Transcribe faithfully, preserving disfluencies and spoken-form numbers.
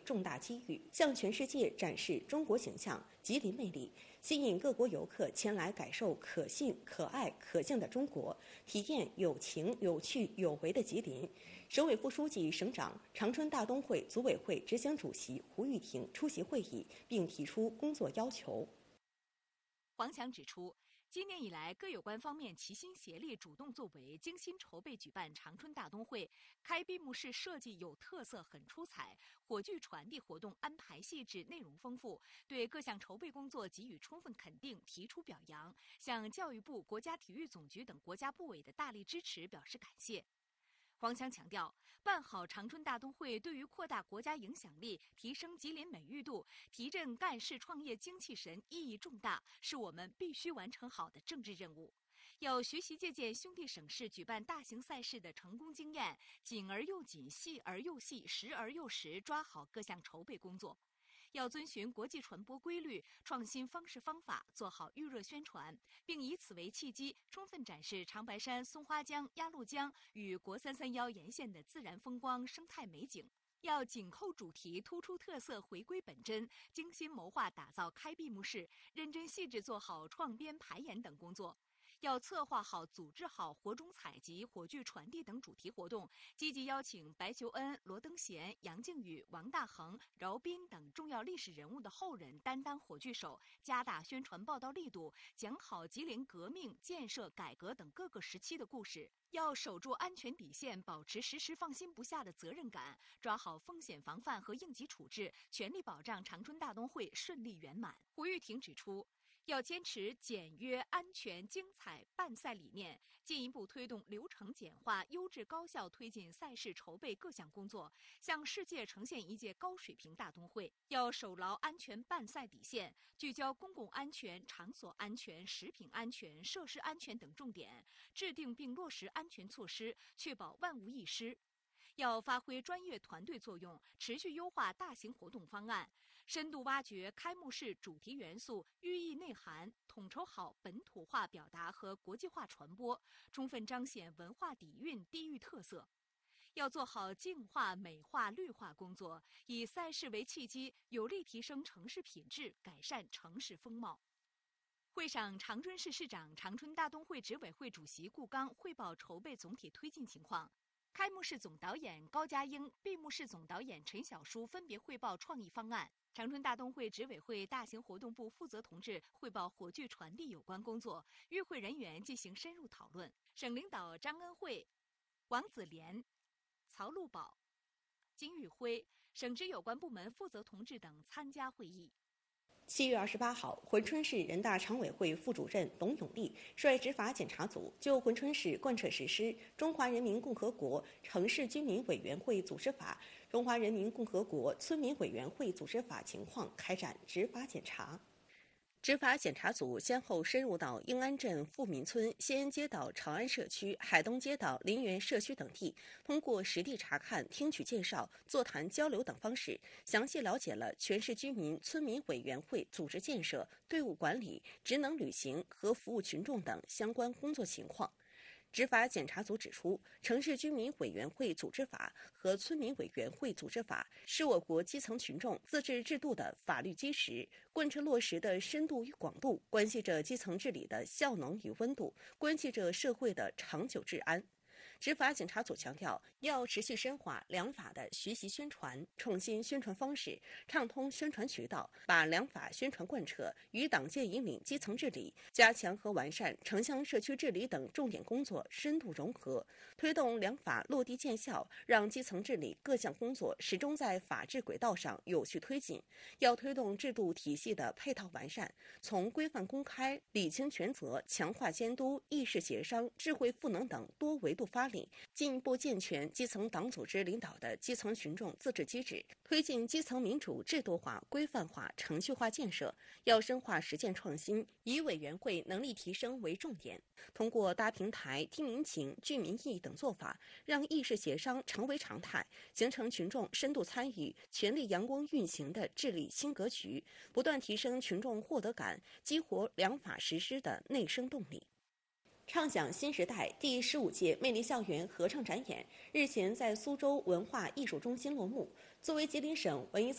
重大机遇，向全世界展示中国形象、吉林魅力，吸引各国游客前来感受可信、可爱、可敬的中国，体验有情、有趣、有为的吉林。省委副书记、省长、长春大东会组委会执行主席胡玉婷出席会议，并提出工作要求。 黄强指出，今年以来，各有关方面齐心协力、主动作为，精心筹备举办长春大东会。开闭幕式设计有特色，很出彩；火炬传递活动安排细致，内容丰富，对各项筹备工作给予充分肯定，提出表扬，向教育部、国家体育总局等国家部委的大力支持表示感谢。黄强强调，办好长春大东会对于扩大国家影响力、提升吉林美誉度、提振干事创业精气神意义重大，是我们必须完成好的政治任务。要学习借鉴兄弟省市举办大型赛事的成功经验，紧而又紧，细而又细，实而又实，抓好各项筹备工作。要遵循国际传播规律，创新方式方法，做好预热宣传，并以此为契机，充分展示长白山、松花江、鸭绿江与国三三幺沿线的自然风光、生态美景。要紧扣主题，突出特色，回归本真，精心谋划打造开闭幕式，认真细致做好创编排演等工作。要策划好、组织好火种采集、火炬传递等主题活动，积极邀请白求恩、罗登贤、杨靖宇、王大珩、饶斌等重要历史人物的后人担当火炬手，加大宣传报道力度，讲好吉林革命、建设、改革等各个时期的故事。要守住安全底线，保持时时放心不下的责任感，抓好风险防范和应急处置，全力保障长春大东会顺利圆满。胡玉婷指出，要坚持简约、安全、精彩办赛理念，进一步推动流程简化、优质高效推进赛事筹备各项工作，向世界呈现一届高水平大东会。要守牢安全办赛底线，聚焦公共安全、场所安全、食品安全、设施安全等重点，制定并落实安全措施，确保万无一失。要发挥专业团队作用，持续优化大型活动方案，深度挖掘开幕式主题元素、寓意内涵，统筹好本土化表达和国际化传播，充分彰显文化底蕴、地域特色。要做好净化、美化、绿化工作，以赛事为契机，有力提升城市品质，改善城市风貌。会上，长春市市长、长春大东会执委会主席顾刚汇报筹备总体推进情况。开幕式总导演高佳英、闭幕式总导演陈小书分别汇报创意方案。长春大东会执委会大型活动部负责同志汇报火炬传递有关工作，与会人员进行深入讨论。省领导张恩惠、王子莲、曹路宝、金玉辉，省直有关部门负责同志等参加会议。 七月二十八号，珲春市人大常委会副主任董永利率执法检查组就珲春市贯彻实施《中华人民共和国城市居民委员会组织法》《中华人民共和国村民委员会组织法》情况开展执法检查。执法检查组先后深入到英安镇富民村、西安街道长安社区、海东街道林园社区等地，通过实地查看、听取介绍、座谈交流等方式，详细了解了全市居民村民委员会组织建设、队伍管理、职能履行和服务群众等相关工作情况。执法检查组指出，城市居民委员会组织法和村民委员会组织法是我国基层群众自治制度的法律基石，贯彻落实的深度与广度，关系着基层治理的效能与温度，关系着社会的长久治安。执法检查组强调，要持续深化良法的学习宣传，创新宣传方式，畅通宣传渠道，把良法宣传贯彻与党建引领基层治理、加强和完善城乡社区治理等重点工作深度融合，推动良法落地见效，让基层治理各项工作始终在法治轨道上有序推进。要推动制度体系的配套完善，从规范公开、理清权责、强化监督、意识协商、智慧赋能等多维度发力，进一步健全基层党组织领导的基层群众自治机制，推进基层民主制度化、规范化、程序化建设。要深化实践创新，以委员会能力提升为重点，通过搭平台、听民情、聚民意等做法，让意识协商成为常态，形成群众深度参与、全力阳光运行的治理新格局，不断提升群众获得感，激活良法实施的内生动力。畅享新时代第十五届魅力校园合唱展演日前在苏州文化艺术中心落幕。作为吉林省文艺